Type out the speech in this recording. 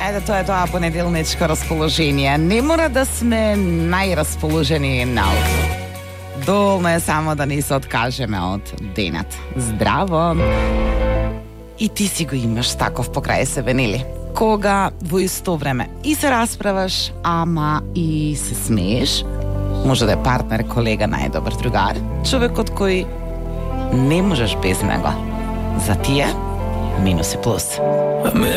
Ете, тоа е тоа понеделничко расположение. Не мора да сме најрасположени наутро. Доволно е само да не се откажеме од денат. Здраво! И ти си го имаш таков покрај себе, нели? Кога во исто време и се расправаш, ама и се смееш, може да е партнер, колега, најдобар другар, човекот кој не можеш без него. За тие, минус и плюс.